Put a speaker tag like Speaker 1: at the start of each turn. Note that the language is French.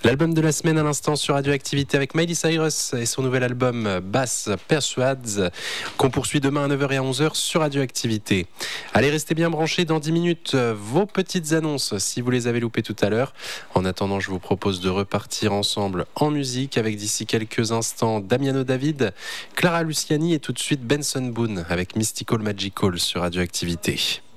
Speaker 1: L'album de la semaine à l'instant sur Radioactivité avec Miley Cyrus et son nouvel album Bass Persuades qu'on poursuit demain à 9h et à 11h sur Radioactivité. Allez, restez bien branchés dans 10 minutes. Vos petites annonces si vous les avez loupées tout à l'heure. En attendant, je vous propose de repartir ensemble en musique avec d'ici quelques instants Damiano David, Clara Luciani et tout de suite Benson Boone avec Mystical Magical sur Radioactivité.